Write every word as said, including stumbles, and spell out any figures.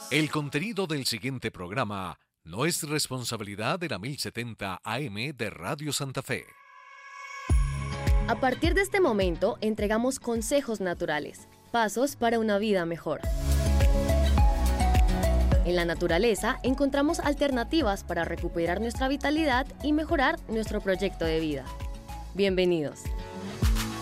El contenido del siguiente programa no es responsabilidad de la mil setenta A M de Radio Santa Fe. A partir de este momento, entregamos consejos naturales, pasos para una vida mejor. En la naturaleza encontramos alternativas para recuperar nuestra vitalidad y mejorar nuestro proyecto de vida. Bienvenidos.